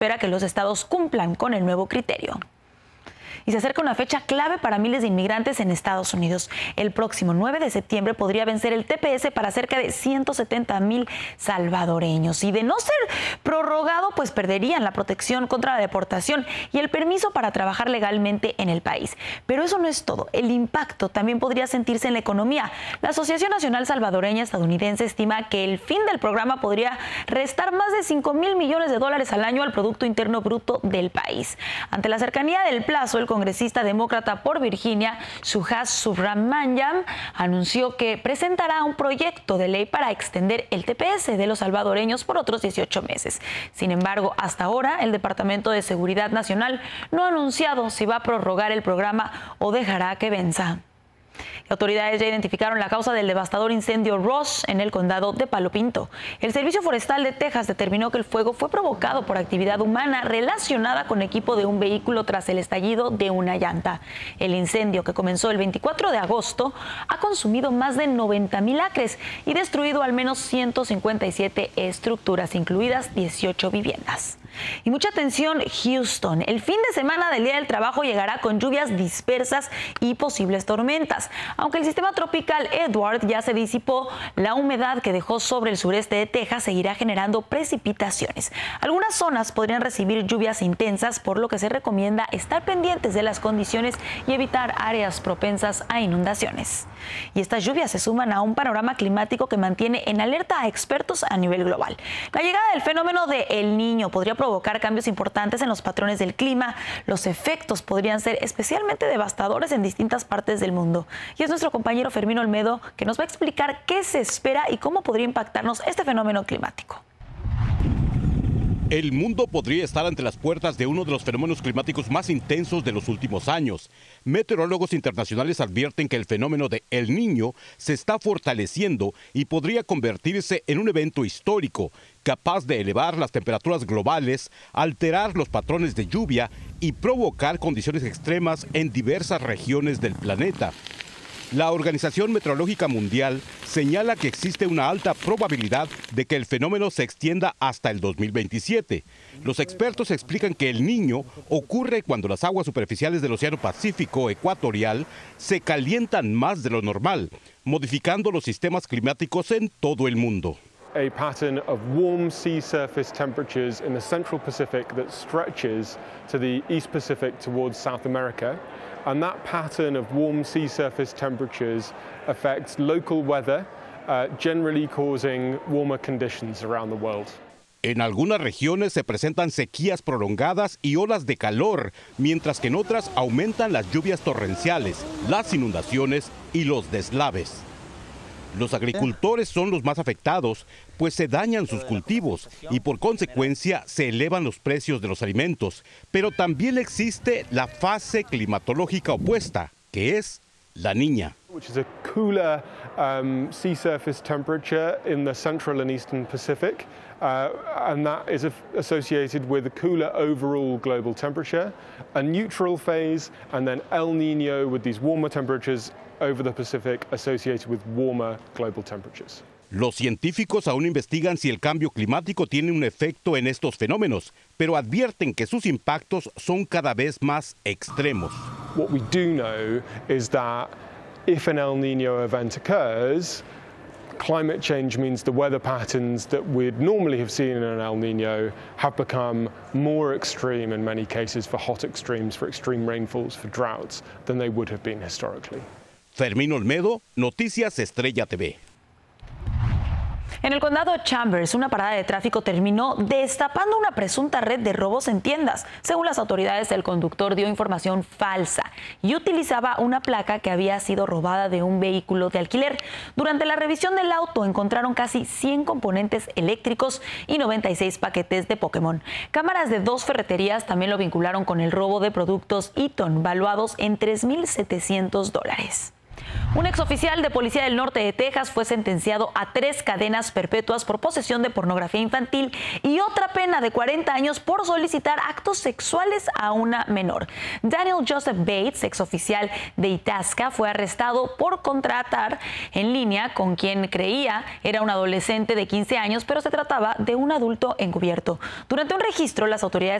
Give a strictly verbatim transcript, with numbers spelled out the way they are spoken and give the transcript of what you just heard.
espera que los estados cumplan con el nuevo criterio. Y se acerca una fecha clave para miles de inmigrantes en Estados Unidos. El próximo nueve de septiembre podría vencer el T P S para cerca de ciento setenta mil salvadoreños. Y de no ser prorrogado, pues perderían la protección contra la deportación y el permiso para trabajar legalmente en el país. Pero eso no es todo. El impacto también podría sentirse en la economía. La Asociación Nacional Salvadoreña Estadounidense estima que el fin del programa podría restar más de cinco mil millones de dólares al año al Producto Interno Bruto del país. Ante la cercanía del plazo, el congresista demócrata por Virginia, Suhas Subramanyam, anunció que presentará un proyecto de ley para extender el T P S de los salvadoreños por otros dieciocho meses. Sin embargo, hasta ahora, el Departamento de Seguridad Nacional no ha anunciado si va a prorrogar el programa o dejará que venza. Autoridades ya identificaron la causa del devastador incendio Ross en el condado de Palo Pinto. El Servicio Forestal de Texas determinó que el fuego fue provocado por actividad humana relacionada con equipo de un vehículo tras el estallido de una llanta. El incendio, que comenzó el veinticuatro de agosto, ha consumido más de noventa mil acres y destruido al menos ciento cincuenta y siete estructuras, incluidas dieciocho viviendas. Y mucha atención, Houston. El fin de semana del Día del Trabajo llegará con lluvias dispersas y posibles tormentas. Aunque el sistema tropical Edward ya se disipó, la humedad que dejó sobre el sureste de Texas seguirá generando precipitaciones. Algunas zonas podrían recibir lluvias intensas, por lo que se recomienda estar pendientes de las condiciones y evitar áreas propensas a inundaciones. Y estas lluvias se suman a un panorama climático que mantiene en alerta a expertos a nivel global. La llegada del fenómeno de El Niño podría provocar cambios importantes en los patrones del clima. Los efectos podrían ser especialmente devastadores en distintas partes del mundo. Y es nuestro compañero Fermín Olmedo que nos va a explicar qué se espera y cómo podría impactarnos este fenómeno climático. El mundo podría estar ante las puertas de uno de los fenómenos climáticos más intensos de los últimos años. Meteorólogos internacionales advierten que el fenómeno de El Niño se está fortaleciendo y podría convertirse en un evento histórico, capaz de elevar las temperaturas globales, alterar los patrones de lluvia y provocar condiciones extremas en diversas regiones del planeta. La Organización Meteorológica Mundial señala que existe una alta probabilidad de que el fenómeno se extienda hasta el dos mil veintisiete. Los expertos explican que El Niño ocurre cuando las aguas superficiales del Océano Pacífico ecuatorial se calientan más de lo normal, modificando los sistemas climáticos en todo el mundo. A pattern of warm sea surface temperatures in the central Pacific that stretches to the East Pacific towards South America. And that pattern of warm sea surface temperatures affects local weather, uh, generally causing warmer conditions around the world. En algunas regiones se presentan sequías prolongadas y olas de calor, mientras que en otras aumentan las lluvias torrenciales, las inundaciones y los deslaves. Los agricultores son los más afectados, pues se dañan sus cultivos y por consecuencia se elevan los precios de los alimentos. Pero también existe la fase climatológica opuesta, que es La Niña. Which is a cooler um, sea surface temperature in the central and eastern Pacific, uh, and that is associated with a cooler overall global temperature, a neutral phase, and then El Niño with these warmer temperatures over the Pacific associated with warmer global temperatures. Los científicos aún investigan si el cambio climático tiene un efecto en estos fenómenos, pero advierten que sus impactos son cada vez más extremos. What we do know is that if an El Niño event occurs, climate change means the weather patterns that we'd normally have seen in an El Niño have become more extreme in many cases, for hot extremes, for extreme rainfalls, for droughts, than they would have been historically. Fermín Olmedo, Noticias Estrella T V. En el condado Chambers, una parada de tráfico terminó destapando una presunta red de robos en tiendas. Según las autoridades, el conductor dio información falsa y utilizaba una placa que había sido robada de un vehículo de alquiler. Durante la revisión del auto encontraron casi cien componentes eléctricos y noventa y seis paquetes de Pokémon. Cámaras de dos ferreterías también lo vincularon con el robo de productos Eaton, valuados en tres mil setecientos dólares. Un exoficial de policía del norte de Texas fue sentenciado a tres cadenas perpetuas por posesión de pornografía infantil y otra pena de cuarenta años por solicitar actos sexuales a una menor. Daniel Joseph Bates, exoficial de Itasca, fue arrestado por contratar en línea con quien creía era un adolescente de quince años, pero se trataba de un adulto encubierto. Durante un registro, las autoridades